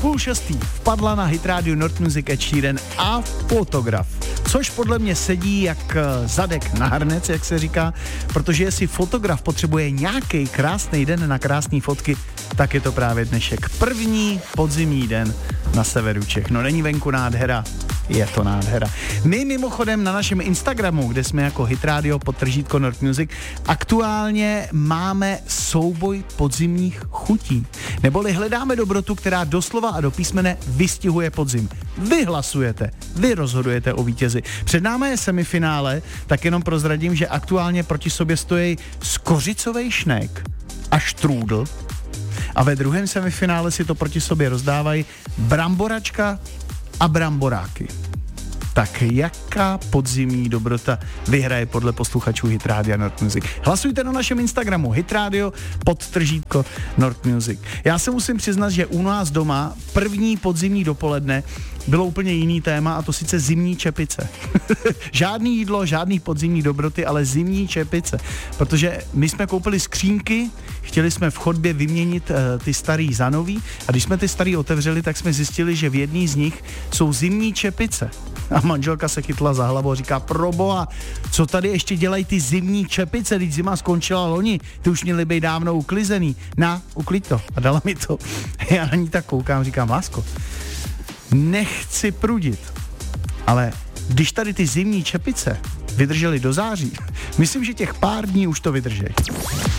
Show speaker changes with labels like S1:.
S1: 5:30 vpadla na Hit Radio North Music Ed Sheeran a fotograf. Což podle mě sedí jak zadek na hrnec, jak se říká, protože jestli fotograf potřebuje nějaký krásný den na krásné fotky, tak je to právě dnešek. První podzimní den na severu Čech. No není venku nádhera, je to nádhera. My mimochodem na našem Instagramu, kde jsme jako Hit Radio _ North Music, aktuálně máme souboj podzimních chutí. Neboli hledáme dobrotu, která doslova a do písmene vystihuje podzim. Vy hlasujete, vy rozhodujete o vítězi. Před námi je semifinále, tak jenom prozradím, že aktuálně proti sobě stojí skořicovej šnek a štrůdl. A ve druhém semifinále si to proti sobě rozdávají bramboračka a bramboráky. Tak jaká podzimní dobrota vyhraje podle posluchačů Hit Radio North Music? Hlasujte na našem Instagramu Hit Radio _ North Music. Já se musím přiznat, že u nás doma první podzimní dopoledne bylo úplně jiný téma, a to sice zimní čepice. Žádný jídlo, žádný podzimní dobroty, ale zimní čepice. Protože my jsme koupili skřínky, chtěli jsme v chodbě vyměnit ty starý za nový, a když jsme ty starý otevřeli, tak jsme zjistili, že v jedné z nich jsou zimní čepice. A manželka se chytla za hlavu a říká: proboha, co tady ještě dělají ty zimní čepice, když zima skončila loni, ty už měly být dávno uklizený. Uklid to. A dala mi to. Já na ní tak koukám, říkám: lásko, nechci prudit, ale když tady ty zimní čepice vydržely do září, myslím, že těch pár dní už to vydrží.